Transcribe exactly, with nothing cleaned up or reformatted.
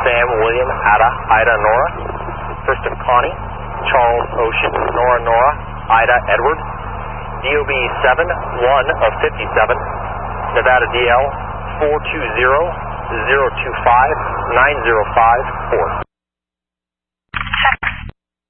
Sam, William, Ada, Ida, Nora. First of Connie, Charles, Ocean, Nora, Nora, Ida, Edward. D O B seven one of fifty-seven, Nevada D L four two zero zero two five nine zero five four.